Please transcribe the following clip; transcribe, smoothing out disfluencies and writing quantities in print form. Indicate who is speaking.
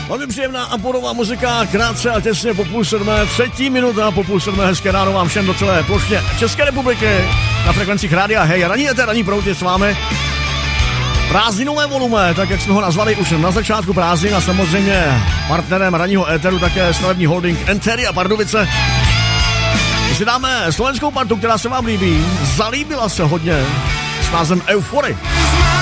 Speaker 1: Velmi příjemná a porová muzika, krátce a těsně po 6:30, 3. minuta po 6:30, hezké ráno vám všem do celé plošně České republiky na frekvencích rádia Hej, ranní éter, ranní proud je s vámi. Prázdninové volume, tak jak jsme ho nazvali už na začátku prázdnin a samozřejmě partnerem ranního éteru také stavební holding Enteria Pardubice. Si dáme slovenskou partu, která se vám líbí, zalíbila se hodně s názvem Eufory.